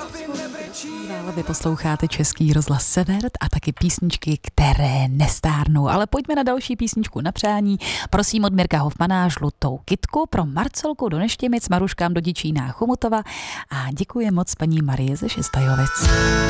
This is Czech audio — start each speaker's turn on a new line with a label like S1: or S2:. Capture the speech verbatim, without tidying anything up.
S1: Dále vy posloucháte Český rozhlas Sever a taky písničky, které nestárnou. Ale pojďme na další písničku na přání. Prosím od Mirka Hofmana Žlutou kytku pro Marcelku do Neštěmic, Maruškám do Děčína Chomutova a děkuji moc paní Marie ze Šestajovic.